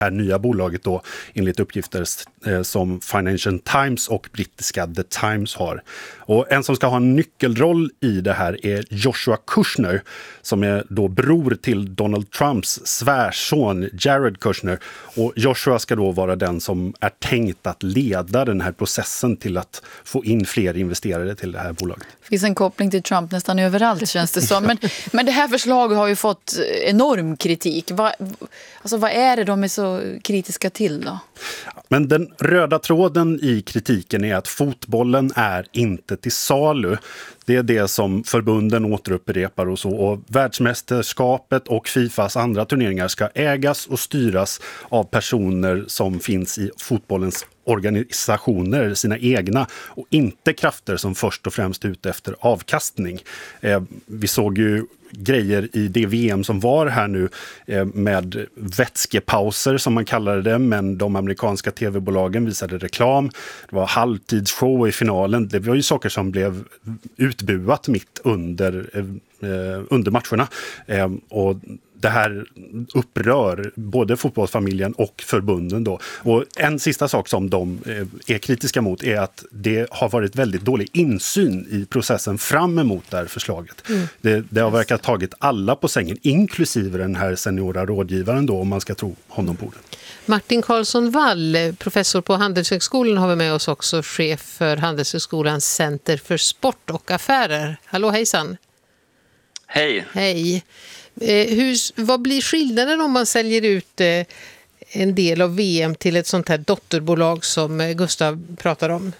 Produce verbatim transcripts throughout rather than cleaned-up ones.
Det här nya bolaget då, enligt uppgifter eh, som Financial Times och brittiska The Times har. Och en som ska ha en nyckelroll i det här är Joshua Kushner, som är då bror till Donald Trumps svärson Jared Kushner. Och Joshua ska då vara den som är tänkt att leda den här processen till att få in fler investerare till det här bolaget. Det finns en koppling till Trump nästan överallt, känns det som. Men, men det här förslaget har ju fått enorm kritik. Va, alltså, vad är det de är så kritiska till då? Men den röda tråden i kritiken är att fotbollen är inte till salu. Det är det som förbunden återupprepar och så. Och världsmästerskapet och Fifas andra turneringar ska ägas och styras av personer som finns i fotbollens organisationer, sina egna, och inte krafter som först och främst är ute efter avkastning. Eh, vi såg ju grejer i det V M som var här nu eh, med vätskepauser som man kallade det, men de amerikanska tv-bolagen visade reklam. Det var halvtidsshow i finalen. Det var ju saker som blev utbuat mitt under, eh, under matcherna. Eh, och det här upprör både fotbollsfamiljen och förbunden då. Och en sista sak som de är kritiska mot är att det har varit väldigt dålig insyn i processen fram emot det här förslaget. Mm. Det, det har verkat tagit alla på sängen, inklusive den här seniora rådgivaren då, om man ska tro honom på det. Martin Karlsson Wall, professor på Handelshögskolan, har vi med oss också, chef för Handelshögskolans Center för sport och affärer. Hallå, hejsan. Hej. Hej. Eh, hur, vad blir skillnaden om man säljer ut eh, en del av V M till ett sånt här dotterbolag som eh, Gustav pratar om?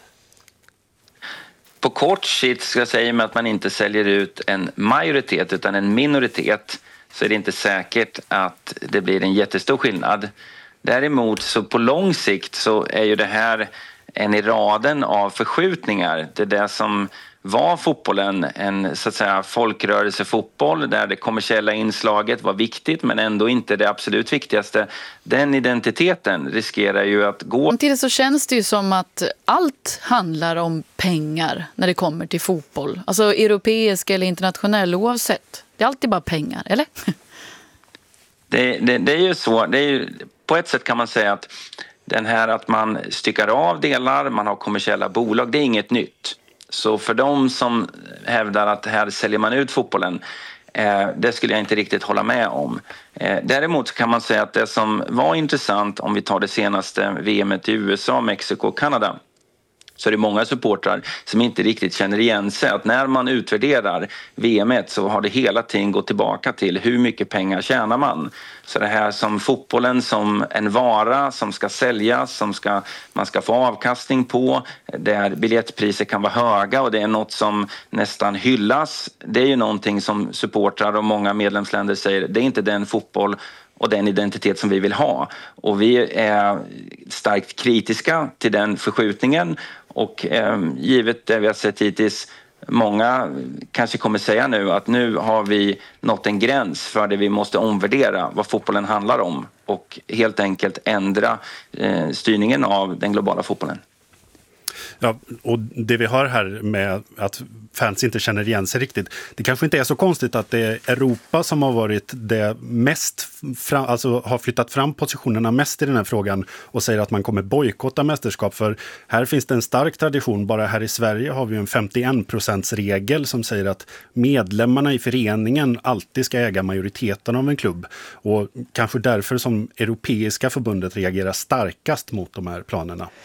På kort sikt ska jag säga med att man inte säljer ut en majoritet utan en minoritet, så är det inte säkert att det blir en jättestor skillnad. Däremot så på lång sikt så är ju det här en i raden av förskjutningar. Det är det som var fotbollen, en så att säga folkrörelsefotboll där det kommersiella inslaget var viktigt men ändå inte det absolut viktigaste. Den identiteten riskerar ju att gå. Samtidigt så känns det ju som att allt handlar om pengar när det kommer till fotboll. Alltså europeisk eller internationell, oavsett. Det är alltid bara pengar, eller? Det, det, det är ju så. Det är ju, på ett sätt kan man säga att den här att man styckar av delar, man har kommersiella bolag, det är inget nytt. Så för de som hävdar att här säljer man ut fotbollen, eh, det skulle jag inte riktigt hålla med om. Eh, däremot kan man säga att det som var intressant, om vi tar det senaste V M:et i U S A, Mexiko och Kanada, så är det många supportrar som inte riktigt känner igen sig. Att när man utvärderar V M:et så har det hela tiden gått tillbaka till hur mycket pengar tjänar man. Så det här som fotbollen som en vara som ska säljas, som ska, man ska få avkastning på, där biljettpriser kan vara höga och det är något som nästan hyllas. Det är ju någonting som supportrar och många medlemsländer säger, det är inte den fotboll och den identitet som vi vill ha. Och vi är starkt kritiska till den förskjutningen. Och eh, givet det vi har sett hittills, många kanske kommer säga nu att nu har vi nått en gräns för det vi måste omvärdera vad fotbollen handlar om. Och helt enkelt ändra eh, styrningen av den globala fotbollen. Ja, och det vi hör här med att fans inte känner igen sig riktigt, det kanske inte är så konstigt att det är Europa som har varit det mest fram, alltså har flyttat fram positionerna mest i den här frågan och säger att man kommer bojkotta mästerskap, för här finns det en stark tradition. Bara här i Sverige har vi en femtioen procents regel som säger att medlemmarna i föreningen alltid ska äga majoriteten av en klubb, och kanske därför som Europeiska förbundet reagerar starkast mot de här planerna.